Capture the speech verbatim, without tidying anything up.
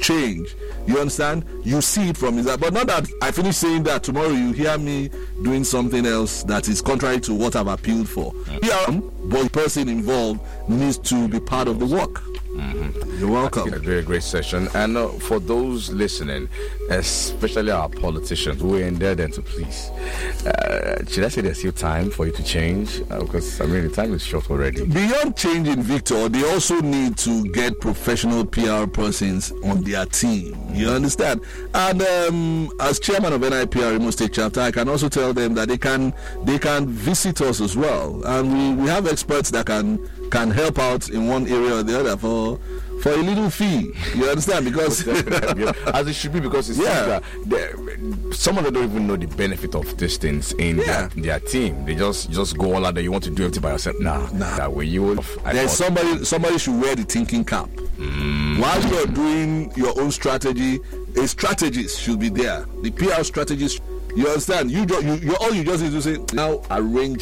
change. You understand? You see it from his eye. But not that I finish saying that tomorrow you hear me doing something else that is contrary to what I've appealed for. Mm-hmm. Yeah, but the person involved needs to be part of the work. Mm-hmm. You're welcome. A very great session. And uh, for those listening, especially our politicians, we're in there then to please. Uh, should I say there's still time for you to change? Uh, because, I mean, the time is short already. Beyond changing, Victor, they also need to get professional P R persons on their team. You understand? And um, as chairman of N I P R Imo State Chapter, I can also tell them that they can they can visit us as well. And we, we have experts that can can help out in one area or the other for for a little fee. You understand? Because as it should be, because it's yeah. that some of them don't even know the benefit of these things in yeah. their, their team. They just just go all out there. You want to do everything by yourself? Nah, nah. That way you will. There's somebody somebody should wear the thinking cap. Mm. While you're doing your own strategy, a strategist should be there. The P R strategist. You understand? You, you, you all you just need to say now arrange